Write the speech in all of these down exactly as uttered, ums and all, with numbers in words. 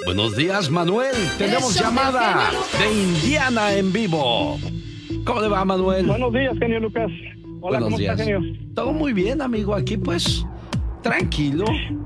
Buenos días, Manuel. Tenemos llamada de Indiana en vivo. ¿Cómo le va, Manuel? Buenos días, genio Lucas. Hola, Buenos ¿cómo días. está, genio? Todo muy bien, amigo. Aquí, pues, tranquilo.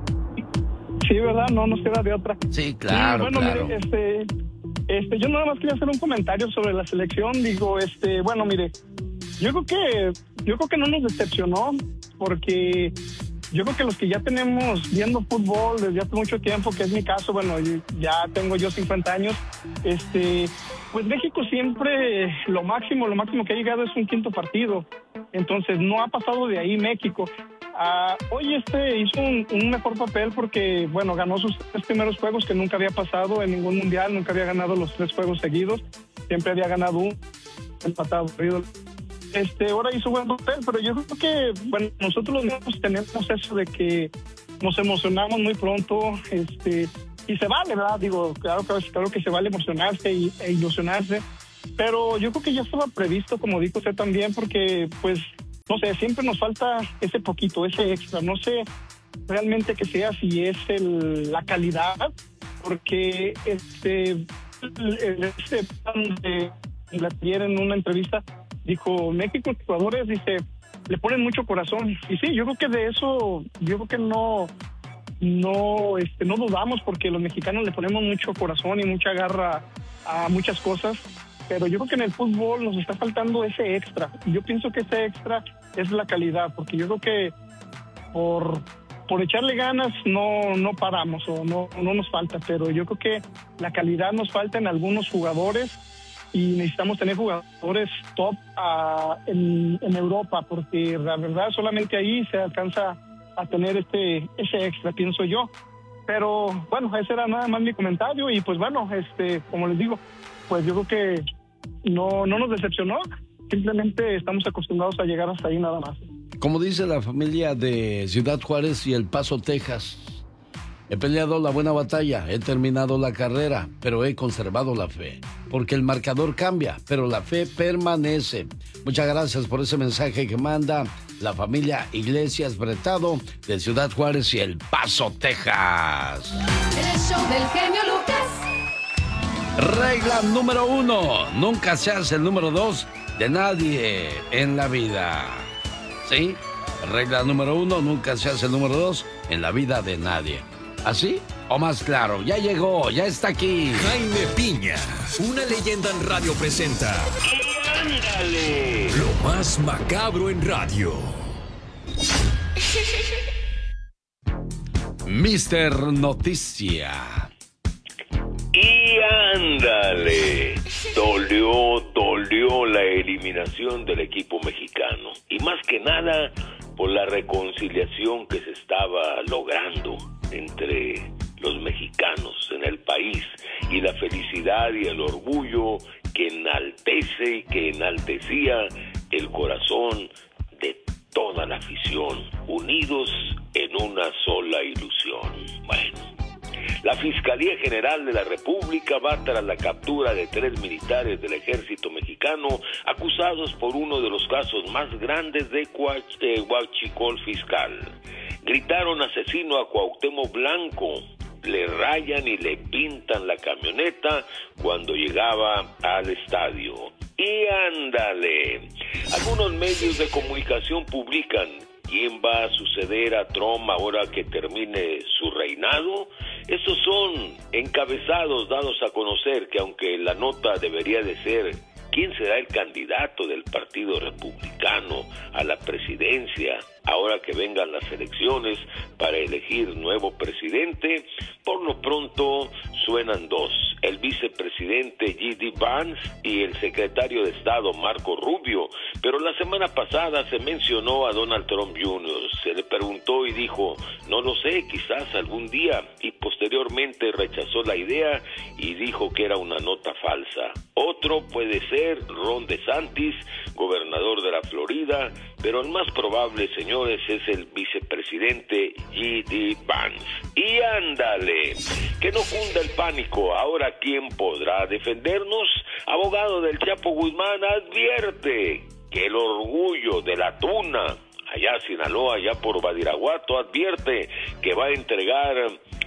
Sí, ¿verdad? No nos queda de otra. Sí, claro, sí, bueno, claro. Mire, este, este, yo nada más quería hacer un comentario sobre la selección. Digo, este, bueno, mire, yo creo que, yo creo que no nos decepcionó, porque yo creo que los que ya tenemos viendo fútbol desde hace mucho tiempo, que es mi caso, bueno, ya tengo yo cincuenta años, este, pues México siempre lo máximo, lo máximo que ha llegado es un quinto partido. Entonces no ha pasado de ahí México. Uh, hoy este hizo un, un mejor papel porque, bueno, ganó sus tres primeros juegos que nunca había pasado en ningún mundial, nunca había ganado los tres juegos seguidos, siempre había ganado un empatado. Este, ahora hizo buen papel, pero yo creo que, bueno, nosotros los niños tenemos eso de que nos emocionamos muy pronto, este, y se vale, ¿verdad? Digo, claro que, claro que se vale emocionarse y, e ilusionarse, pero yo creo que ya estaba previsto, como dijo usted también, porque, pues, no sé, siempre nos falta ese poquito, ese extra. No sé realmente que sea si es el, la calidad, porque este, este de la ayer en una entrevista dijo, México, los jugadores, dice, le ponen mucho corazón. Y sí, yo creo que de eso, yo creo que no, no, este, no dudamos, porque los mexicanos le ponemos mucho corazón y mucha garra a muchas cosas. Pero yo creo que en el fútbol nos está faltando ese extra. Y yo pienso que ese extra es la calidad, porque yo creo que por, por echarle ganas no, no paramos o no, no nos falta, pero yo creo que la calidad nos falta en algunos jugadores y necesitamos tener jugadores top uh, en, en Europa, porque la verdad solamente ahí se alcanza a tener este ese extra, pienso yo. Pero bueno, ese era nada más mi comentario y pues bueno, este, como les digo, pues yo creo que no, no nos decepcionó, simplemente estamos acostumbrados a llegar hasta ahí nada más. Como dice la familia de Ciudad Juárez y El Paso, Texas, he peleado la buena batalla, he terminado la carrera, pero he conservado la fe, porque el marcador cambia, pero la fe permanece. Muchas gracias por ese mensaje que manda la familia Iglesias Bretado de Ciudad Juárez y El Paso, Texas. El show del genio Lucas. Regla número uno, nunca seas el número dos de nadie en la vida. ¿Sí? Regla número uno, nunca seas el número dos en la vida de nadie. ¿Así o más claro? Ya llegó, ya está aquí. Jaime Piña, una leyenda en radio presenta. ¡Y ándale! Lo más macabro en radio. mister Noticia. Y ándale, dolió, dolió la eliminación del equipo mexicano. Y más que nada por la reconciliación que se estaba logrando entre los mexicanos en el país y la felicidad y el orgullo que enaltece y que enaltecía el corazón de toda la afición, unidos en una sola ilusión. Bueno, la Fiscalía General de la República va tras la captura de tres militares del ejército mexicano acusados por uno de los casos más grandes de huachicol fiscal. Gritaron asesino a Cuauhtémoc Blanco, le rayan y le pintan la camioneta cuando llegaba al estadio. Y ándale, algunos medios de comunicación publican quién va a suceder a Trump ahora que termine su reinado. Estos son encabezados dados a conocer que aunque la nota debería de ser quién será el candidato del Partido Republicano a la presidencia ahora que vengan las elecciones para elegir nuevo presidente, por lo pronto suenan dos, el vicepresidente J D Vance y el secretario de Estado Marco Rubio, pero la semana pasada se mencionó a Donald Trump junior, se le preguntó y dijo, no lo sé, quizás algún día, y posteriormente rechazó la idea y dijo que era una nota falsa. Otro puede ser Ron DeSantis, gobernador de la Florida, pero el más probable, señores, es el vicepresidente J D Vance. Y ándale, que no cunda el pánico, ahora ¿quién podrá defendernos? Abogado del Chapo Guzmán advierte que el orgullo de la tuna, allá Sinaloa, allá por Badiraguato, advierte que va a entregar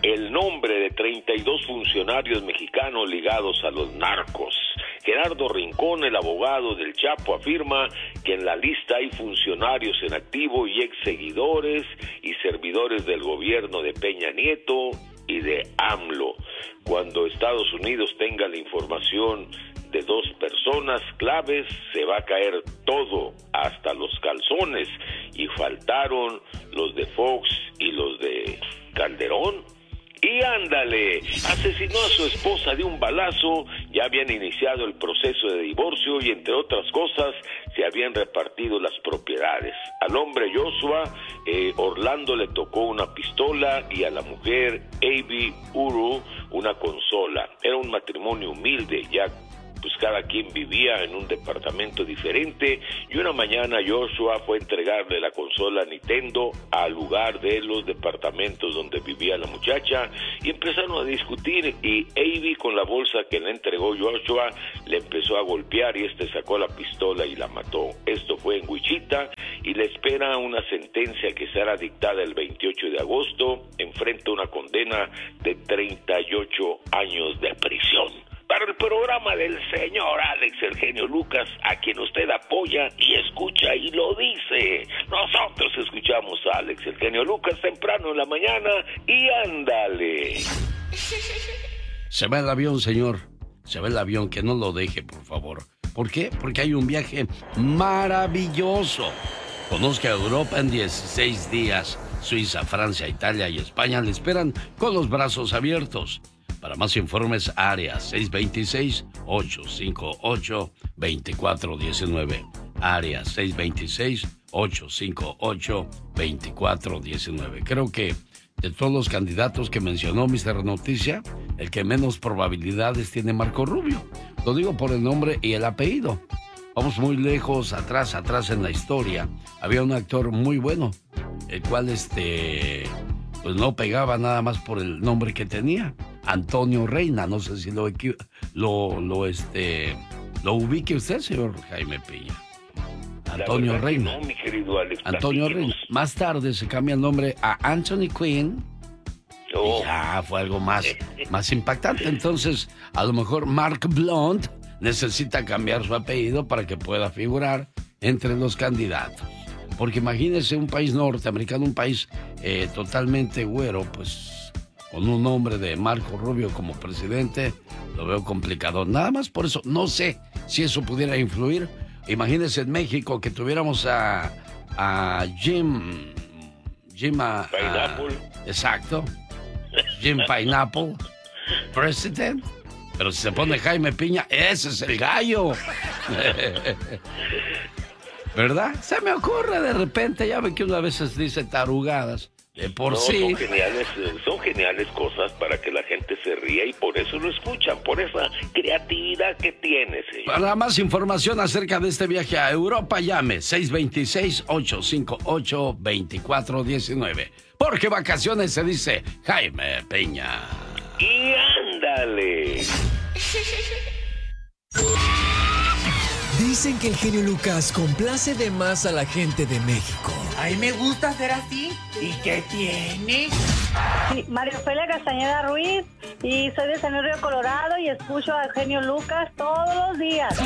el nombre de treinta y dos funcionarios mexicanos ligados a los narcos. Gerardo Rincón, el abogado del Chapo, afirma que en la lista hay funcionarios en activo y ex seguidores y servidores del gobierno de Peña Nieto y de AMLO. Cuando Estados Unidos tenga la información de dos personas claves, se va a caer todo, hasta los calzones, y faltaron los de Fox y los de Calderón. Y ándale, asesinó a su esposa de un balazo, ya habían iniciado el proceso de divorcio y entre otras cosas se habían repartido las propiedades. Al hombre Joshua, eh, Orlando le tocó una pistola y a la mujer Avi Uru una consola. Era un matrimonio humilde, ya pues cada quien vivía en un departamento diferente, y una mañana Joshua fue a entregarle la consola Nintendo al lugar de los departamentos donde vivía la muchacha, y empezaron a discutir, y Avi, con la bolsa que le entregó Joshua, le empezó a golpear y este sacó la pistola y la mató. Esto fue en Wichita, y le espera una sentencia que será dictada el veintiocho de agosto, enfrenta una condena de treinta y ocho años de prisión. Para el programa del señor Alex El Genio Lucas, a quien usted apoya y escucha y lo dice. Nosotros escuchamos a Alex El Genio Lucas temprano en la mañana y ándale. Se va el avión, señor. Se va el avión, que no lo deje, por favor. ¿Por qué? Porque hay un viaje maravilloso. Conozca Europa en dieciséis días. Suiza, Francia, Italia y España le esperan con los brazos abiertos. Para más informes, área seis dos seis, ocho cinco ocho, dos cuatro uno nueve. Área seis dos seis, ocho cinco ocho, dos cuatro uno nueve. Creo que de todos los candidatos que mencionó mister Noticia, el que menos probabilidades tiene Marco Rubio. Lo digo por el nombre y el apellido. Vamos muy lejos, atrás, atrás en la historia. Había un actor muy bueno, el cual este, pues no pegaba nada más por el nombre que tenía. Antonio Reina, no sé si lo, lo, lo, este, lo ubique usted, señor Jaime Piña. Antonio Reina. No, mi querido Alex, Antonio Reina. Más tarde se cambia el nombre a Anthony Quinn. Oh. Y ya fue algo más, más impactante. Entonces, a lo mejor Mark Blount necesita cambiar su apellido para que pueda figurar entre los candidatos. Porque imagínese un país norteamericano, un país eh, totalmente güero, pues con un nombre de Marco Rubio como presidente, lo veo complicado. Nada más por eso, no sé si eso pudiera influir. Imagínese en México que tuviéramos a, a Jim... Jim... A, Pineapple. A, exacto. Jim Pineapple, president. Pero si se pone Jaime Piña, ese es el gallo. ¿Verdad? Se me ocurre de repente, ya ve que uno a veces dice tarugadas. De por no, sí. Son geniales, son geniales cosas para que la gente se ría y por eso lo escuchan, por esa creatividad que tiene, señor. Para más información acerca de este viaje a Europa, llame seis dos seis, ocho cinco ocho, dos cuatro uno nueve. Porque vacaciones se dice Jaime Peña. Y ándale. Dicen que el genio Lucas complace de más a la gente de México. Ay, me gusta ser así. ¿Y qué tiene? Sí, María Ofelia Castañeda Ruiz, y soy de San Luis Río Colorado y escucho al genio Lucas todos los días.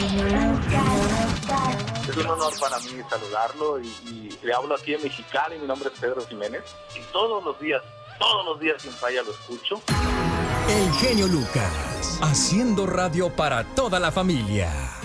Es un honor para mí saludarlo y, y le hablo aquí en Mexicali. Mi nombre es Pedro Jiménez y todos los días, todos los días sin falla lo escucho. El genio Lucas, haciendo radio para toda la familia.